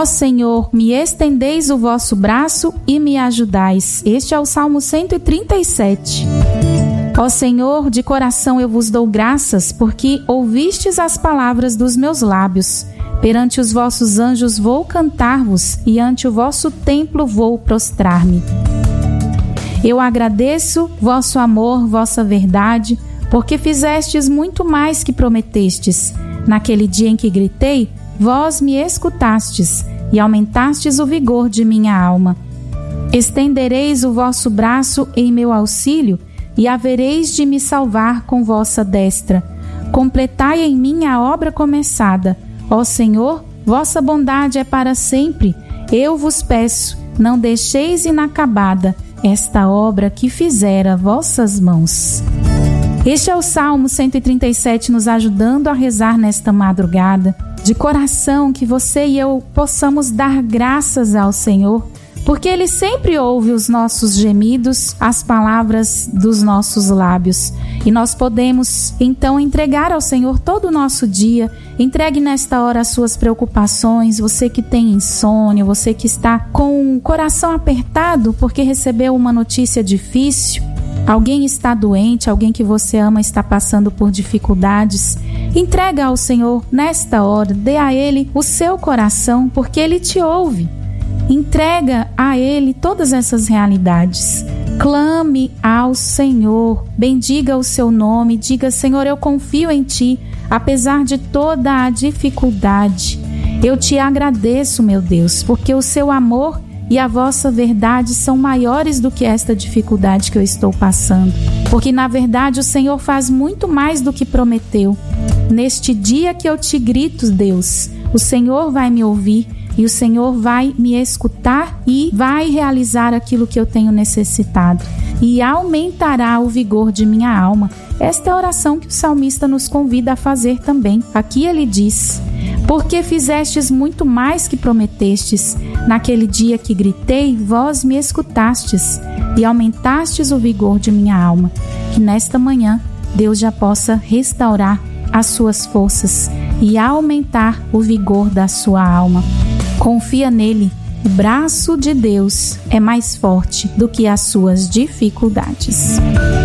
Ó Senhor, me estendeis o vosso braço e me ajudais. Este é o Salmo 137. Ó Senhor, de coração eu vos dou graças, porque ouvistes as palavras dos meus lábios. Perante os vossos anjos vou cantar-vos, e ante o vosso templo vou prostrar-me. Eu agradeço vosso amor, vossa verdade, porque fizestes muito mais que prometestes. Naquele dia em que gritei, vós me escutastes e aumentastes o vigor de minha alma. Estendereis o vosso braço em meu auxílio e havereis de me salvar com vossa destra. Completai em mim a obra começada. Ó Senhor, vossa bondade é para sempre. Eu vos peço, não deixeis inacabada esta obra que fizera vossas mãos. Este é o Salmo 137 nos ajudando a rezar nesta madrugada. De coração, que você e eu possamos dar graças ao Senhor, porque Ele sempre ouve os nossos gemidos, as palavras dos nossos lábios. E nós podemos, então, entregar ao Senhor todo o nosso dia. Entregue nesta hora as suas preocupações, você que tem insônia, você que está com o coração apertado porque recebeu uma notícia difícil. Alguém está doente, alguém que você ama está passando por dificuldades. Entrega ao Senhor nesta hora, dê a Ele o seu coração, porque Ele te ouve. Entrega a Ele todas essas realidades. Clame ao Senhor, bendiga o seu nome, diga: Senhor, eu confio em Ti, apesar de toda a dificuldade. Eu te agradeço, meu Deus, porque o seu amor e a vossa verdade são maiores do que esta dificuldade que eu estou passando. Porque, na verdade, o Senhor faz muito mais do que prometeu. Neste dia que eu te grito, Deus, o Senhor vai me ouvir e o Senhor vai me escutar e vai realizar aquilo que eu tenho necessitado. E aumentará o vigor de minha alma. Esta é a oração que o salmista nos convida a fazer também. Aqui ele diz: porque fizestes muito mais que prometestes. Naquele dia que gritei, vós me escutastes e aumentastes o vigor de minha alma. Que nesta manhã Deus já possa restaurar as suas forças e aumentar o vigor da sua alma. Confia nele. O braço de Deus é mais forte do que as suas dificuldades.